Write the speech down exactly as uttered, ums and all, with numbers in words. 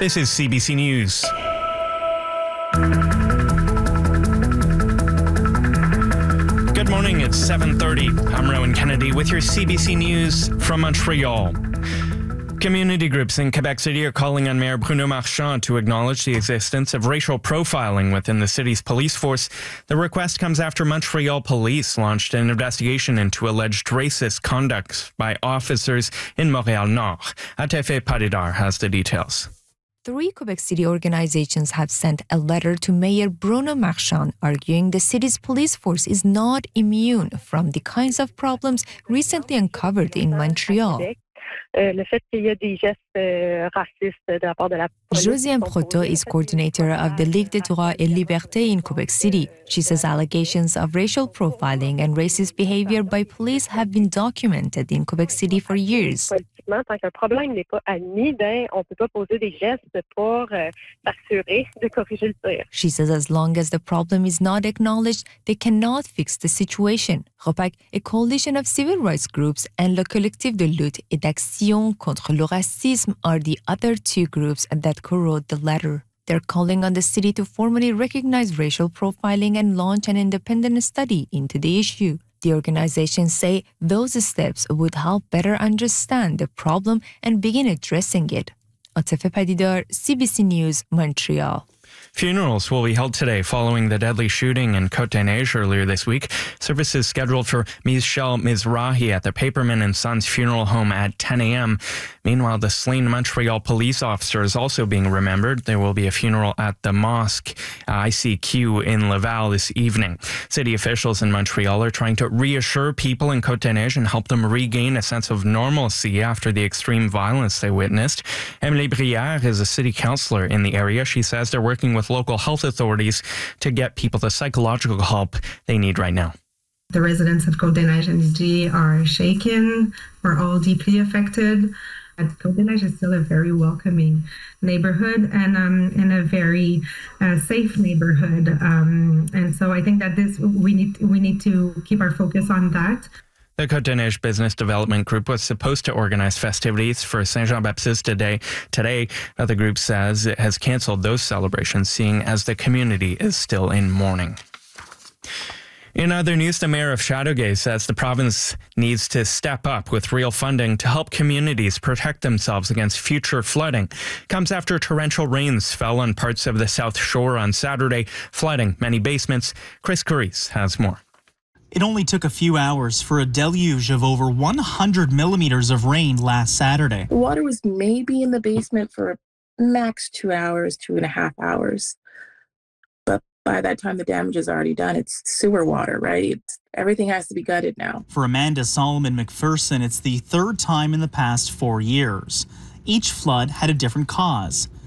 This is C B C News. Good morning, it's seven thirty. I'm Rowan Kennedy with your C B C News from Montreal. Community groups in Quebec City are calling on Mayor Bruno Marchand to acknowledge the existence of racial profiling within the city's police force. The request comes after Montreal police launched an investigation into alleged racist conduct by officers in Montréal-Nord. Atefe Paridar has the details. Three Quebec City organizations have sent a letter to Mayor Bruno Marchand arguing the city's police force is not immune from the kinds of problems recently uncovered in Montreal. Josiane Proto is coordinator of the Ligue des Droits et Libertés in Quebec City. She says allegations of racial profiling and racist behavior by police have been documented in Quebec City for years. She says as long as the problem is not acknowledged, they cannot fix the situation. ROPAC, a coalition of civil rights groups, and Le Collectif de lutte et d'action contre le racisme are the other two groups that co-wrote the letter. They're calling on the city to formally recognize racial profiling and launch an independent study into the issue. The organizations say those steps would help better understand the problem and begin addressing it. Atefe Paridar, C B C News, Montreal. Funerals will be held today following the deadly shooting in Côte-des-Neiges earlier this week. Services scheduled for Michel Mizrahi at the Paperman and Sons Funeral Home at ten a.m. Meanwhile, the slain Montreal police officer is also being remembered. There will be a funeral at the mosque I C Q in Laval this evening. City officials in Montreal are trying to reassure people in Côte-des-Neiges and help them regain a sense of normalcy after the extreme violence they witnessed. Emily Brière is a city councillor in the area. She says they're working with local health authorities to get people the psychological help they need right now. The residents of Côte-des-Neiges and Léger are shaken. We're all deeply affected. Côte-des-Neiges is still a very welcoming neighborhood and um, and a very uh, safe neighborhood. Um, and so I think that this we need we need to keep our focus on that. The Côte-des-Neiges Business Development Group was supposed to organize festivities for Saint Jean-Baptiste Day today, but the group says it has canceled those celebrations, seeing as the community is still in mourning. In other news, the mayor of Châteauguay says the province needs to step up with real funding to help communities protect themselves against future flooding. Comes after torrential rains fell on parts of the South Shore on Saturday, flooding many basements. Chris Curries has more. It only took a few hours for a deluge of over one hundred millimeters of rain last Saturday. Water was maybe in the basement for max two hours, two and a half hours. But by that time, the damage is already done. It's sewer water, right? It's, everything has to be gutted now. For Amanda Solomon McPherson, it's the third time in the past four years. Each flood had a different cause.